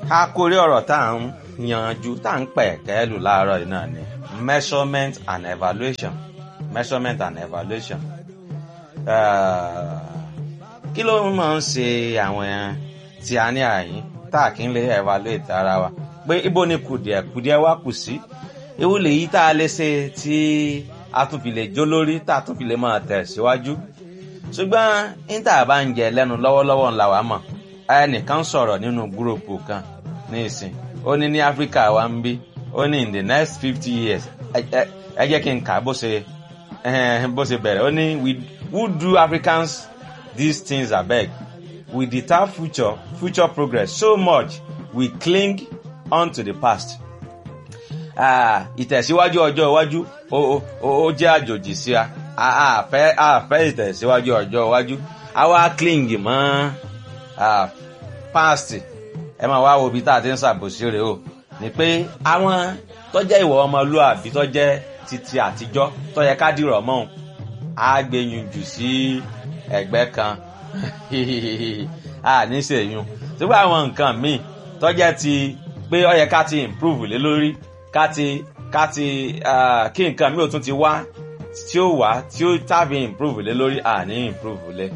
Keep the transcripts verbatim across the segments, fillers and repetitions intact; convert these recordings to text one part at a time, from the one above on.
àkórí ọ̀rọ̀ tá à ń yanjú tá à ń pẹ̀ kẹ́lù láàárọ̀ yìí náà ni measurement and evaluation measurement and evaluation. Kí ló máa ń ṣe àwọn tí a ní àyín tá à kí ń lè evaluate ara wa pé ibo ni kùdìẹ̀ kùdìẹ̀ wá kù sí ewu lèyí tá a lè ṣe tí a tún fi lè jó lórí tá a tún fi lè máa tẹ̀ síwájú. Ṣùgbọ́n níta bá ń jẹ lẹ́nu lọ́wọ́lọ́wọ́ ńlá wa mọ̀ ẹnìkan sọ̀rọ̀ nínú gúròpù kan ní ìsìn ó ní ní Áfíríkà wa ń bí ó ní in the next fifty years ẹ jẹ́ kí n kà bó ṣe bó ṣe bẹ̀rẹ̀ ó ní we who do Africans these things abeg we deter future future progress so much we cling on to the past. Ìtẹ̀síwájú ọjọ́ iwájú ó jẹ́ àjòjì sí a àfẹ́ àfẹ́ ìtẹ̀síwájú ọjọ́ iwájú àwa cling mọ́ past. Ẹ máa wá wo ibi tá a ti ń ṣàbòsí rẹ̀ o ní pé àwọn tó jẹ́ ìwọ ọmọlúàbí tó jẹ́ titi àtijọ́ tó yẹ ká dìrọ̀ mọ́ òun á gbẹ̀yìn jù sí ẹ̀gbẹ́ kan a ní sèyún ṣùgbọ́n àwọn nǹkan míì tó jẹ́ ti pé ó yẹ ká ti improve lé lórí ká ti ká ti kí nǹkan míì ò tún ti wá tí ó wá tí ó tàbí improve lé lórí à ní improve lé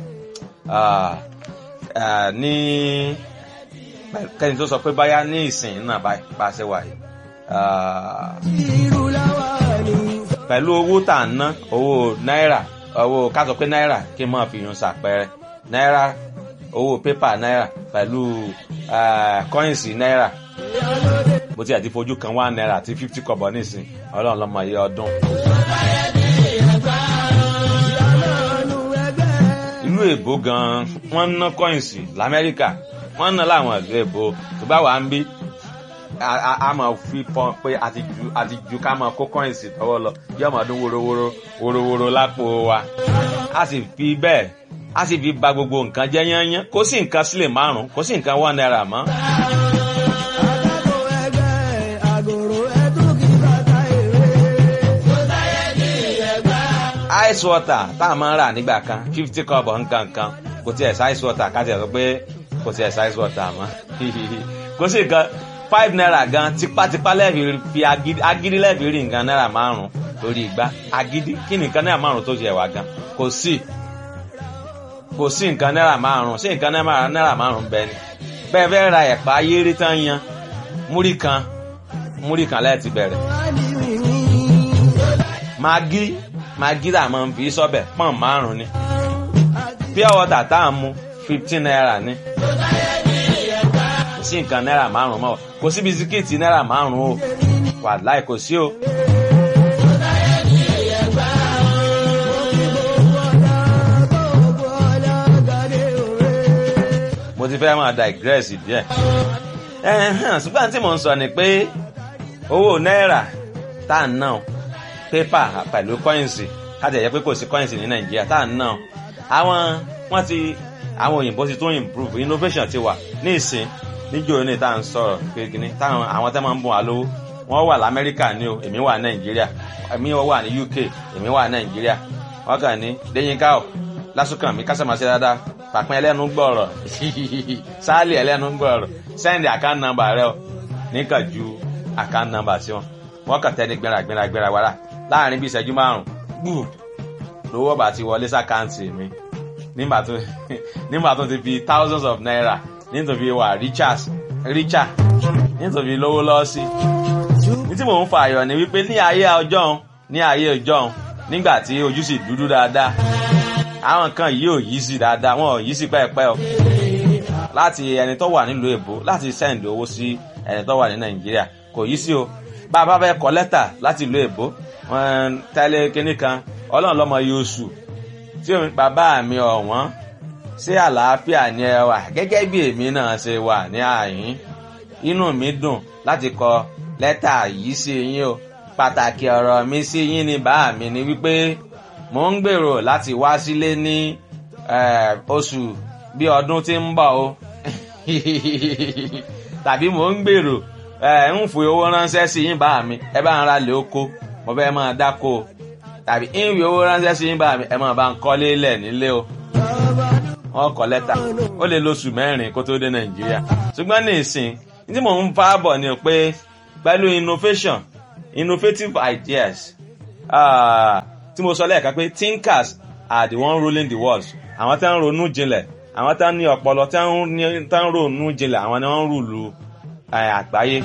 ní kẹ́ni tó sọ pé báyá ní ìsìn náà bá ṣe wà yìí pẹ̀lú owó tà ń ná owó náírà owó ká sọ pé náírà kí n máa fi yun ṣàpẹẹrẹ náírà owó pépà náírà pẹ̀lú kọ́ìnsì náírà bó ti àti fojú kan one náírà àti fifty kọ́bọ̀ nísìn ọlọ́run lọ́mọ iye ọdún. ìlú èbó gan-an wọ́n ń ná kọ́ìnsì lamẹ́ríkà wọ́n ń ná láwọn ìlú èbó tó bá wà ń bí a máa fi pọn pé àti ju àti ju ká máa kó kọ́ìnsì tọwọ́ lọ yóò máa dún worowóró worowóró lápò wa a sì fi bẹ́ẹ̀ a sì fi ba gbogbo nǹkan jẹ́ yányán kò sí nǹkan sílẹ̀ márùn-ún kò sí nǹkan one náírà mọ́. ice water tá a máa ń rà nígbà kan fifty kọ́bọ̀ nǹkan kan kò tiẹ̀ sí ice water ká tiẹ̀ sọ pé kò tiẹ̀ sí ice water mọ́ kò sí nǹkan five naira gan tipátipá lẹ́ẹ̀fì fi agídí lẹ́ẹ̀fì rí nǹkan náírà márùn-ún lórí igba agídí kí ni nǹkan náírà márùn-ún tó ṣe wà gan kò sí kò sí nǹkan náírà márùn-ún sí nǹkan náírà márùn-ún bẹ́ẹ̀ ni bẹ́ẹ̀ bẹ́ẹ̀ ra ẹ̀pà ayéré tán yan múrí kan múrí kan lẹ́ẹ̀tì bẹ̀rẹ̀ magi magi tá a máa ń fi sọ́bẹ̀ pọ́n márùn-ún ni pure water tá a mú fifteen naira ni kò sí nǹkan náírà márùn-ún mọ́ kò sí bisikíìtì náírà márùn-ún o wàláì kò sí o. mo ti fẹ́ máa digress díẹ̀ ṣùgbọ́n tí mo ń sọ ni pé owó náírà tá à ń ná pépà pẹ̀lú kọ́ìnsì káàtì ẹ̀yẹ pé kò sí kọ́ìnsì ní nàìjíríà tá à ń ná àwọn wọ́n ti àwọn òyìnbó ti tún improve innovation ti wà ní ìsìn níjó ní tá à ń sọ̀rọ̀ kékeré táwọn àwọn tẹ́ máa ń bùn wá lówó wọ́n wà lamẹ́ríkà ní o èmi wà nàìjíríà èmi wà ní U K èmi wà nàìjíríà wọ́n kàn ní déyínká ọ̀ lásùkàn mi kásẹ̀ máa ṣe dáadáa pàpín ẹlẹ́nu gbọ́ọ̀rọ̀ sáálì ẹlẹ́nu gbọ́ọ̀rọ̀ send account number rẹ o níkà ju account number sí wọn wọ́n kàn tẹ́ni gbéra gbéra gbéra wàrà láàrin bíi ìṣẹ́jú márùn-ún gbùù lówó bá ti wọlé sàkáǹtì mi nígbà tó nígbà tó ti fi thousands of naira nítorí wà richard richard nítorí lówó lọ́ọ́ sí. ní tí mò ń fa àyọ̀ ni wípé ní ayé ọjọ́ ní ayé ọjọ́ nígbà tí ojú sì dúdú dáadáa àwọn kan yìí ò yí sí dáadáa wọn ò yí sí pẹ́ẹ́pẹ́ o láti ẹni tó wà nílùú èbó láti send owó sí ẹni tó wà ní nàìjíríà kò yí sí o bá a bá fẹ́ kọ lẹ́tà láti ìlú èbó wọn tẹ́lẹ̀ kínní kan ọlọ́run lọ́mọ yóò sù tí bàbá mi ọ̀wọ́n ṣé àlàáfíà ni ẹ wà gẹ́gẹ́ bí èmi náà ṣe wà ní àyín inú mi dùn láti kọ lẹ́tà yìí sí yín o pàtàkì ọ̀rọ̀ mi sí yín ni bàá mi ni wípé mò ń gbèrò láti wá sílé ní oṣù bí ọdún tí ń bọ̀ o tàbí mò ń gbèrò ń fi owó ránṣẹ́ sí yín bàá mi ẹ bá ń ra lè oko mo fẹ́ máa dáko tàbí ń fi owó ránṣẹ́ sí yín bàá mi ẹ máa bá ń kọ́lé lẹ̀ nílé o. wọ́n kọ lẹ́tà ó lè lóṣù mẹ́rin kó tó dé nàìjíríà ṣùgbọ́n ní ìsìn tí mò ń bá bọ̀ ni pé pẹ̀lú innovation innovative ideas uh, tí mo sọ lẹ́ẹ̀kan pé thinkers are the one ruling the world. Àwọn tí wọ́n ń ronú jinlẹ̀, àwọn tí wọ́n ní ọpọlọ tí wọ́n ń ronú jinlẹ̀, àwọn ni wọ́n ń rúlu àgbáyé.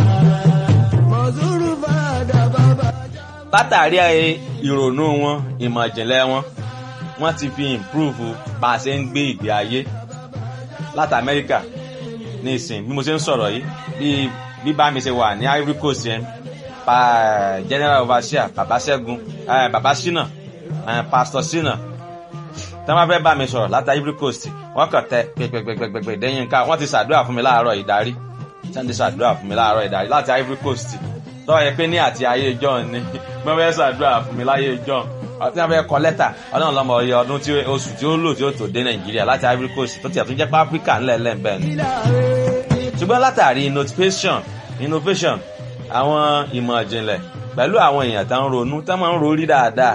Látàrí ìrònú wọn, ìmọ̀ ìjìnlẹ̀ wọn, wọ́n ti fi improve bá a ṣe ń gbé ìgbé ayé. Láti Amẹ́ríkà ní ìsìn bí mo ṣe ń sọ̀rọ̀ yìí, bí bí bá mi ṣe wà ní Ivory Coast yẹn, pa general overseer bàbá Ṣẹ́gun, bàbá Ṣínà, pastor Ṣínà, tí wọ́n fẹ́ bá mi sọ̀rọ̀ láti Ivory Coast, wọ́n kàn tẹ pẹ̀pẹ̀pẹ̀pẹ̀ dẹ́yìn ká, wọ́n ti ṣàdúrà fún mi láàárọ̀ ìdarí, wọ́n ti ṣàdúrà fún mi láàárọ̀ ìdarí láti Ivory Coast. Tọ́ yẹ pé ní àti ayé John ni wọ́n fẹ́ ṣàdúrà fún mi láyé John. Ọtí wọn fẹ́ kọ lẹ́tà ọlọ́run lọ́mọ ọyọ ọdún tí oṣù tí ó lò tí ó tó dé Nàìjíríà láti Ivory Coast tó tiẹ̀ tún jẹ́ pé Áfíríkà ńlẹ̀ lẹ́ẹ̀bẹ̀ ni. Ṣùgbọ́n látàrí innovation innovation àwọn ìmọ̀ ìjìnlẹ̀ pẹ̀lú àwọn èèyàn tó ń ronú tó máa ń rorí dáadáa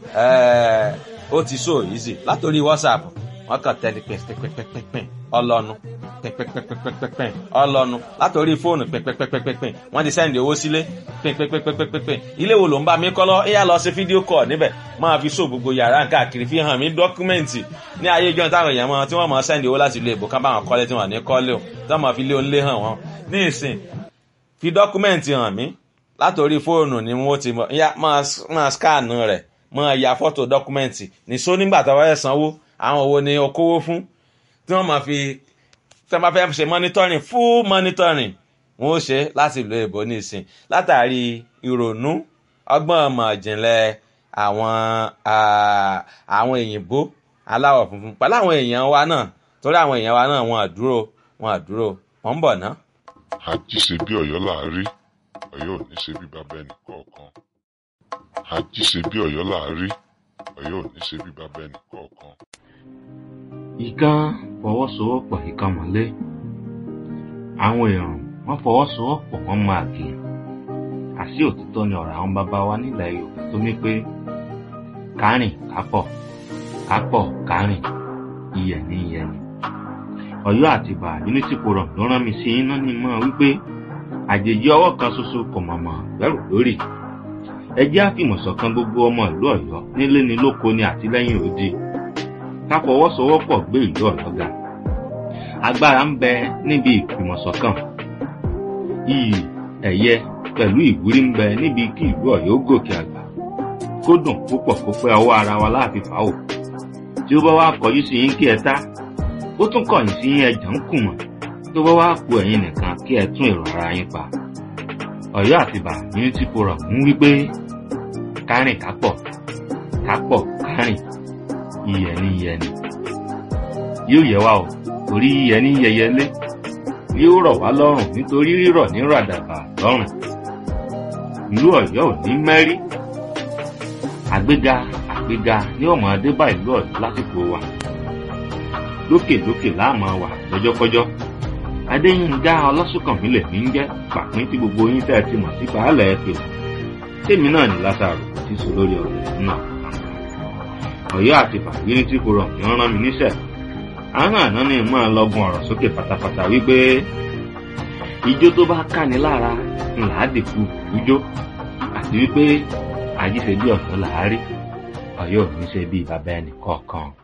ó ti so easy látòrí WhatsApp wọ́n kàn tẹ́lẹ̀ pẹ́pẹ́pẹ́pẹ́pẹ́ ọlọ́nu pẹ́pẹ́pẹ́pẹ́pẹ́ ọlọ́nu látòrí fóònù pẹ́pẹ́pẹ́pẹ́pẹ́ wọ́n ti sẹ́ndì owó sílé pẹ́pẹ́pẹ́pẹ́pẹ́ ilé wo ló ń bá mi kọ́ lọ ẹ̀yà lọ sí fídíò kọ̀ níbẹ̀ máa fi so gbogbo yàrá káàkiri fi hàn mí dọ́kúmẹ́ǹtì ní ayé ìjọ táwọn èèyàn mọ tí wọ́n máa sẹ́ndì owó láti ilé ìbò ká bá wọn kọ́lé tí wọ́n ní kọ́lé o tí wọ́n máa fi lé onílé hàn wọ́n ní ìsìn fi dọ́kúmẹ́ǹtì hàn mí látòrí fóònù ni wọ́n ti máa scan rẹ̀ máa ya fọ́tò dọ́kúmẹ́ǹtì nìṣó nígbà tó wáyé sanwó àwọn owó ni o kówó fún tí wọ́n máa fi tí wọ́n bá fẹ́ ṣe monitoring full monitoring wọ́n ó ṣe láti ìlú èbó ní ìsìn látàrí ìrònú ọgbọ́n ọmọ ìjìnlẹ̀ àwọn àwọn òyìnbó aláwọ̀ funfun pẹ̀lú àwọn èèyàn wa náà torí àwọn èèyàn wa náà wọn àdúró wọn àdúró wọn ń bọ̀ ná. Àjíṣe bí Ọ̀yọ́ là á rí, Ọ̀yọ́ ò ní ṣe bí bàbá ẹnì kọ̀ọ̀kan. Àjíṣe bí Ọ̀yọ́ là á rí, Ọ̀yọ́ ò ní ṣe bí bàbá ẹnì kọ̀ọ̀kan. Ìkan fọwọ́sowọ́pọ̀ ìkan mọ́lé. Àwọn èèyàn wọ́n fọwọ́sowọ́pọ̀ wọ́n máa gé. Àṣé òtítọ́ ni ọ̀rọ̀ àwọn bàbá wa nílẹ̀ Yorùbá tó ní pé kárìn kápọ̀ kápọ̀ kárìn iyẹ̀ ní iyẹ̀ ni. Ọ̀yọ́ àtìbà Unity Forum ló rán mi sí iná ní mọ́ wípé àjèjì ọwọ́ kan ṣoṣo kò mọ̀mọ́ gbẹ́rù lórí. Ẹ jẹ́ àfìmọ̀ṣọ̀kan gbogbo ọmọ ìlú Ọ̀yọ́ nílé ni lóko ni àtìlẹ́yìn òde. Ká fọwọ́sowọ́pọ̀ gbé ìlú Ọ̀yọ́ ga. Agbára ń bẹ níbi ìfìmọ̀ṣọ̀kan. Iyì ẹ̀yẹ pẹ̀lú ìwúrí ń bẹ níbi kí ìlú Ọ̀yọ́ gòkè àgbà. Kó dùn púpọ̀ kó pẹ́ ọwọ́ ara wa láàfin fà ó. Tí ó bá wá kọjú sí yín kí ẹ tá, ó tún kọ̀yìn sí yín ẹ̀jẹ̀ ń kù mọ́. Tó bá wá ku ẹ̀yin nìkan kí ẹ tún èrò ara yín pa. Ọ̀yọ́ àtìbà Unity Forum ń wí pé kárìn kápọ̀ kápọ̀ kárìn iyẹ̀ ní iyẹ̀ ni. Yóò yẹ wá o torí iyẹ̀ ní yẹyẹlé yóò rọ̀ wá lọ́rùn nítorí rírọ̀ ní ràdàbà lọ́rùn. Ìlú Ọ̀yọ́ ò ní mẹ́rí. Àgbéga àgbéga ní ọmọ adébá ìlú Ọ̀yọ́ lásìkò wa. Lókè lókè láàmú wà lọ́jọ́kọ́jọ́. Adéyínká Ọlásùnkànmí lèmi ń jẹ́ pàpín tí gbogbo yín tẹ́ ẹ ti mọ̀ sí baálẹ̀ ẹ pè. Tèmi náà ní Lásárù tí sọ lórí ọ̀rọ̀ náà. Ọ̀yọ́ àtìbà Unity Forum ni wọ́n rán mi níṣẹ́. Àwọn àná ni mo máa lọ́gun ọ̀rọ̀ sókè pátápátá wípé ijó tó bá káni lára ńlá dìkú ijó àti wípé àjíṣe bí Ọ̀yọ́ là á rí, Ọ̀yọ́ ò ní ṣe bí bàbá ẹnì kọ̀ọ̀kan.